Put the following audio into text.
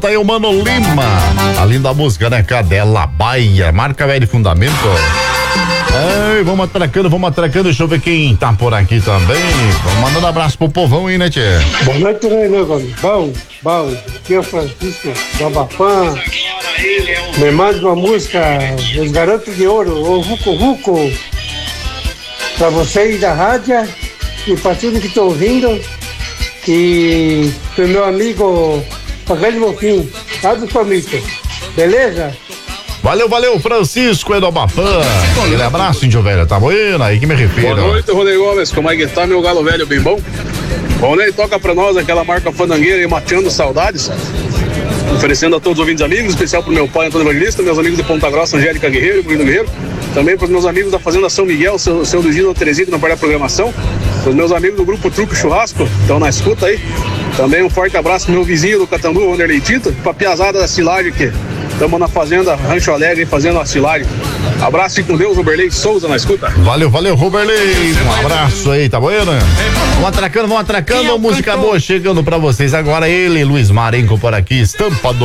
Tá aí o Mano Lima. A linda música, né? Cadela Baia, marca velho fundamento. Ei, vamos atracando. Deixa eu ver quem tá por aqui também. Vamos mandando abraço pro povão aí, né, tchê? Boa noite, Renan Gomes. Bom. Aqui é o Francisco do Abafã. Me manda uma música, Os Garotos de Ouro, o Ruco Ruco. Pra vocês da rádio e pra tudo que estão ouvindo. E pro meu amigo Pagani Mofim, lá do Palmito. Beleza? Valeu, Francisco do Abafã. Aquele abraço, índio velho, tá bueno? Aí que me refiro. Boa noite, Rony Gomes. Como é que tá, meu galo velho, bem bom? Rony, toca pra nós aquela marca fandangueira aí, Mateando Saudades. Oferecendo a todos os ouvintes amigos, especial pro meu pai, Antônio Evangelista, meus amigos de Ponta Grossa, Angélica Guerreiro e Bruno Guerreiro. Também pros meus amigos da Fazenda São Miguel, seu Luizino Terezinha, que não perde a programação. Os meus amigos do Grupo Truque Churrasco, estão na escuta aí. Também um forte abraço pro meu vizinho do Catandu, Wanderlei Tito, pra piazada da silagem que estamos na fazenda Rancho Alegre fazendo a silagem. Abraço e com Deus, Roberley Souza na escuta. Valeu, Roberley. Um abraço aí, tá bueno? Vamos atracando, música boa chegando pra vocês agora. Ele, Luiz Marenco por aqui, estampa do